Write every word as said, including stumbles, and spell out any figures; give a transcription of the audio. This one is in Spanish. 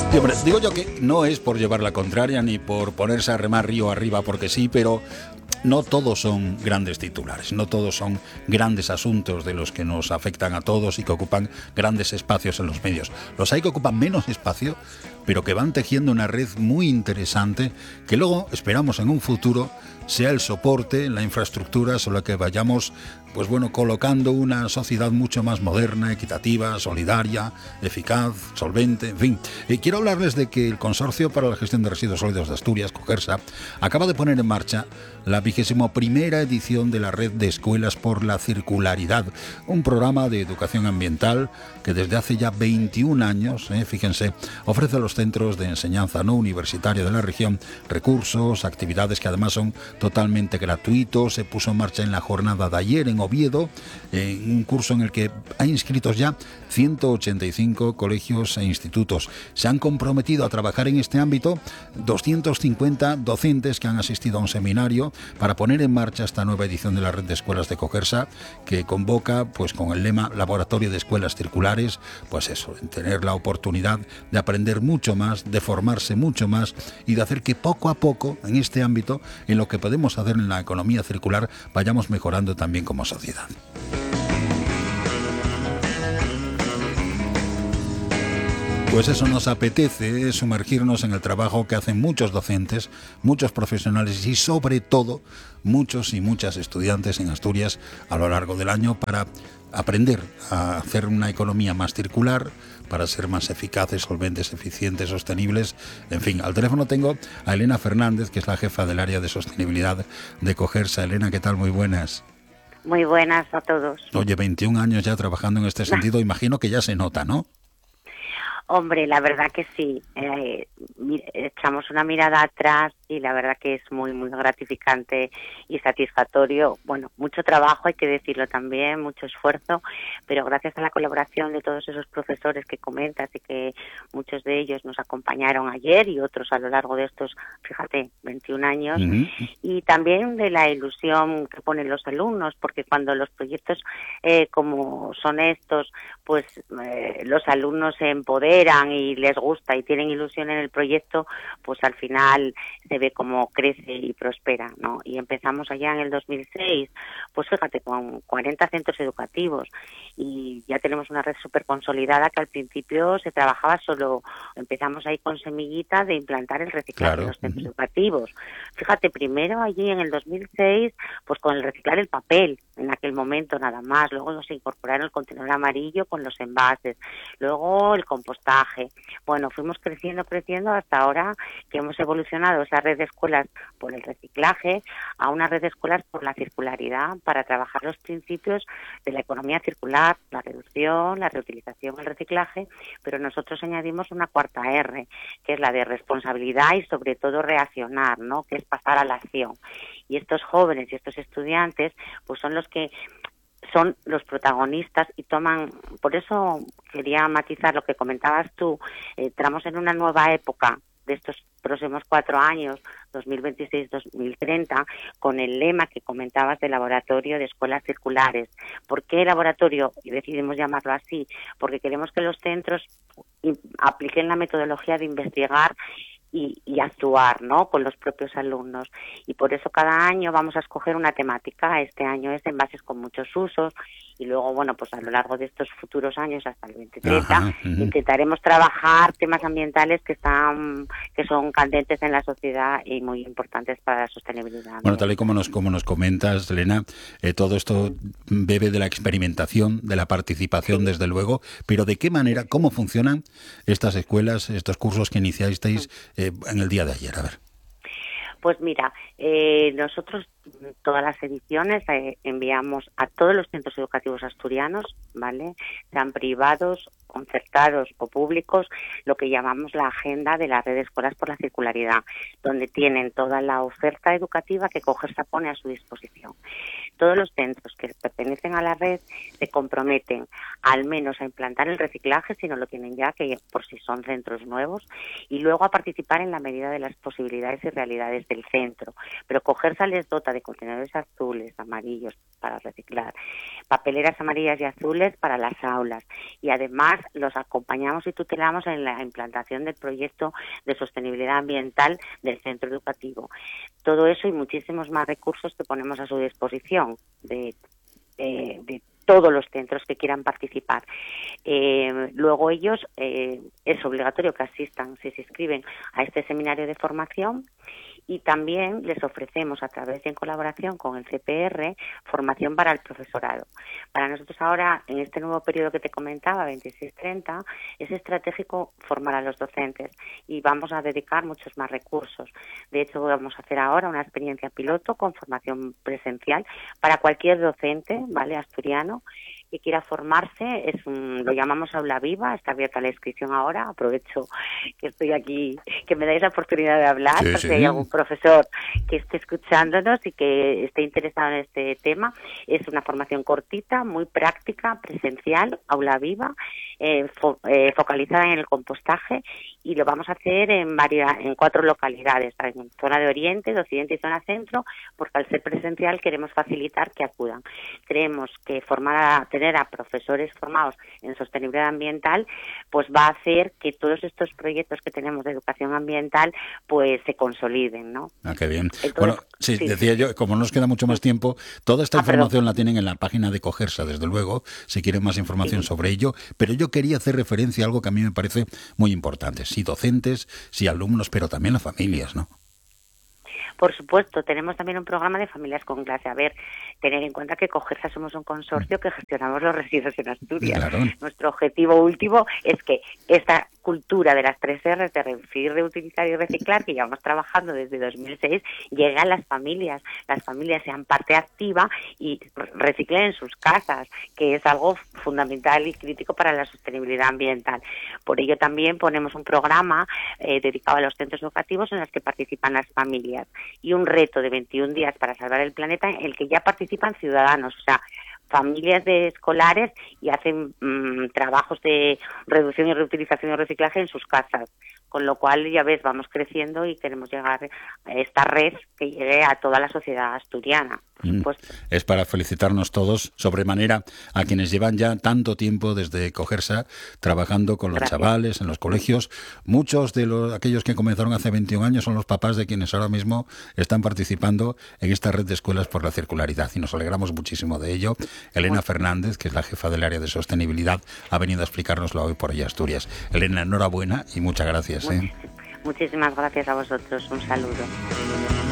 Sí, hombre, digo yo que no es por llevar la contraria ni por ponerse a remar río arriba porque sí, pero no todos son grandes titulares, no todos son grandes asuntos de los que nos afectan a todos y que ocupan grandes espacios en los medios. Los hay que ocupan menos espacio, pero que van tejiendo una red muy interesante que luego esperamos en un futuro sea el soporte, la infraestructura sobre la que vayamos, pues bueno, colocando una sociedad mucho más moderna, equitativa, solidaria, eficaz, solvente, en fin. Eh, quiero hablarles de que el Consorcio para la Gestión de Residuos Sólidos de Asturias, COGERSA, acaba de poner en marcha la vigésimo primera edición de la Red de Escuelas por la Circularidad, un programa de educación ambiental que desde hace ya veintiún años, eh, fíjense, ofrece a los centros de enseñanza no universitaria de la región recursos, actividades que además son totalmente gratuitos. Se puso en marcha en la jornada de ayer en Oviedo, eh, un curso en el que hay inscritos ya ciento ochenta y cinco colegios e institutos. Se han comprometido a trabajar en este ámbito doscientos cincuenta docentes que han asistido a un seminario para poner en marcha esta nueva edición de la Red de Escuelas de COGERSA, que convoca, pues con el lema Laboratorio de Escuelas Circulares, pues eso, en tener la oportunidad de aprender mucho más, de formarse mucho más y de hacer que poco a poco en este ámbito, en lo que podemos hacer en la economía circular, vayamos mejorando también como sociedad. Pues eso nos apetece, sumergirnos en el trabajo que hacen muchos docentes, muchos profesionales y sobre todo muchos y muchas estudiantes en Asturias a lo largo del año para aprender a hacer una economía más circular, para ser más eficaces, solventes, eficientes, sostenibles. En fin, al teléfono tengo a Elena Fernández, que es la jefa del área de sostenibilidad de COGERSA. Elena, ¿qué tal? Muy buenas. Muy buenas a todos. Oye, veintiún años ya trabajando en este sentido, imagino que ya se nota, ¿no? Hombre, la verdad que sí. Eh, echamos una mirada atrás y la verdad que es muy, muy gratificante y satisfactorio. Bueno, mucho trabajo, hay que decirlo también, mucho esfuerzo, pero gracias a la colaboración de todos esos profesores que comentas y que muchos de ellos nos acompañaron ayer y otros a lo largo de estos, fíjate, veintiún años, uh-huh. Y también de la ilusión que ponen los alumnos, porque cuando los proyectos eh, como son estos, pues eh, los alumnos se empoderan y les gusta y tienen ilusión en el proyecto, pues al final se ve cómo crece y prospera, ¿no? Y empezamos allá en el dos mil seis, pues fíjate, con cuarenta centros educativos y ya tenemos una red súper consolidada que al principio se trabajaba solo, empezamos ahí con semillita de implantar el reciclaje claro. en los centros uh-huh. educativos. Fíjate, primero allí en el dos mil seis, pues con el reciclar el papel, en aquel momento nada más, luego nos incorporaron el contenedor amarillo con los envases, luego el compostaje. Bueno, fuimos creciendo, creciendo hasta ahora que hemos evolucionado esa red de escuelas por el reciclaje a una red de escuelas por la circularidad para trabajar los principios de la economía circular, la reducción, la reutilización, el reciclaje, pero nosotros añadimos una cuarta R, que es la de responsabilidad y sobre todo reaccionar, ¿no? Que es pasar a la acción. Y estos jóvenes y estos estudiantes pues son los que son los protagonistas y toman, por eso quería matizar lo que comentabas tú, eh, entramos en una nueva época de estos próximos cuatro años, dos mil veintiséis dos mil treinta, con el lema que comentabas del Laboratorio de Escuelas Circulares. ¿Por qué laboratorio? Y decidimos llamarlo así, porque queremos que los centros apliquen la metodología de investigar Y, y actuar, ¿no?, con los propios alumnos. Y por eso cada año vamos a escoger una temática. Este año es envases con muchos usos y luego, bueno, pues a lo largo de estos futuros años hasta el veinte treinta Ajá, uh-huh. intentaremos trabajar temas ambientales que están que son candentes en la sociedad y muy importantes para la sostenibilidad. Bueno, tal y como nos como nos comentas, Elena, eh, todo esto bebe de la experimentación, de la participación, sí. desde luego, pero ¿de qué manera, cómo funcionan estas escuelas, estos cursos que iniciasteis eh, en el día de ayer? A ver. Pues mira, eh, nosotros todas las ediciones eh, enviamos a todos los centros educativos asturianos, ¿vale? Sean privados, concertados o públicos, lo que llamamos la agenda de la red de escuelas por la circularidad, donde tienen toda la oferta educativa que COGERSA pone a su disposición. todos los centros que pertenecen a la red se comprometen al menos a implantar el reciclaje, si no lo tienen ya, que por si son centros nuevos, y luego a participar en la medida de las posibilidades y realidades del centro. Pero Cogersa les dota de contenedores azules, amarillos para reciclar, papeleras amarillas y azules para las aulas, y además los acompañamos y tutelamos en la implantación del proyecto de sostenibilidad ambiental del centro educativo. Todo eso y muchísimos más recursos que ponemos a su disposición de, de, de todos los centros que quieran participar. Eh, luego ellos, eh, es obligatorio que asistan, si se inscriben a este seminario de formación, y también les ofrecemos, a través de en colaboración con el C P R, formación para el profesorado. Para nosotros ahora, en este nuevo periodo que te comentaba, veintiséis treinta, es estratégico formar a los docentes y vamos a dedicar muchos más recursos. De hecho, vamos a hacer ahora una experiencia piloto con formación presencial para cualquier docente, ¿vale?, asturiano, que quiera formarse. Es un, lo llamamos aula viva, está abierta la inscripción ahora. Aprovecho que estoy aquí, que me dais la oportunidad de hablar, sí, porque sí. hay algún profesor que esté escuchándonos y que esté interesado en este tema. Es una formación cortita, muy práctica, presencial, aula viva, eh, fo, eh, focalizada en el compostaje, y lo vamos a hacer en varias, en cuatro localidades, en zona de Oriente, de Occidente y zona centro, porque al ser presencial queremos facilitar que acudan. Creemos que formar a tener a profesores formados en sostenibilidad ambiental, pues va a hacer que todos estos proyectos que tenemos de educación ambiental pues se consoliden, ¿no? Ah, qué bien. Entonces, bueno, sí, sí, decía yo, como no nos queda mucho más tiempo, toda esta ah, información perdón. la tienen en la página de Cogersa, desde luego, si quieren más información Sí. sobre ello, pero yo quería hacer referencia a algo que a mí me parece muy importante, sí docentes, sí alumnos, pero también las familias, ¿no? Por supuesto, tenemos también un programa de familias con clase. A ver, tener en cuenta que Cogersa somos un consorcio que gestionamos los residuos en Asturias. Claro. Nuestro objetivo último es que esta cultura de las tres R's de reducir, reutilizar y reciclar, que llevamos trabajando desde dos mil seis, llegue a las familias. Las familias sean parte activa y reciclen en sus casas, que es algo fundamental y crítico para la sostenibilidad ambiental. Por ello también ponemos un programa eh, dedicado a los centros educativos en los que participan las familias, y un reto de veintiún días para salvar el planeta en el que ya participan ciudadanos, o sea, familias de escolares, y hacen mmm, trabajos de reducción y reutilización y reciclaje en sus casas. Con lo cual, ya ves, vamos creciendo y queremos llegar a esta red que llegue a toda la sociedad asturiana. Por supuesto. Es para felicitarnos todos sobremanera a quienes llevan ya tanto tiempo desde Cogersa trabajando con los Gracias. chavales en los colegios. Muchos de los, aquellos que comenzaron hace veintiún años son los papás de quienes ahora mismo están participando en esta red de escuelas por la circularidad, y nos alegramos muchísimo de ello. Elena bueno. Fernández, que es la jefa del área de sostenibilidad, ha venido a explicárnoslo hoy por allá Asturias. Elena, enhorabuena y muchas gracias. ¿eh? Muchísimas gracias a vosotros. Un saludo.